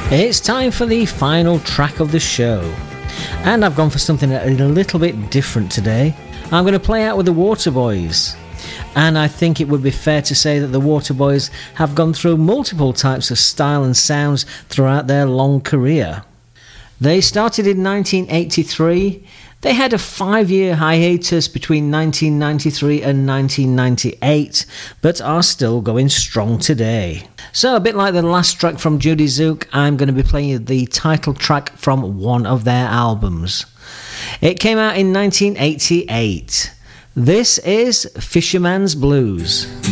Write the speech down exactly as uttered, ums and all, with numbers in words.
It's time for the final track of the show, and I've gone for something a little bit different today. I'm going to play out with the Waterboys, and I think it would be fair to say that the Waterboys have gone through multiple types of style and sounds throughout their long career. They started in nineteen eighty-three. They had a five-year hiatus between nineteen ninety-three and nineteen ninety-eight, but are still going strong today. So, a bit like the last track from Judy Zook, I'm going to be playing you the title track from one of their albums. It came out in nineteen eighty-eight. This is Fisherman's Blues.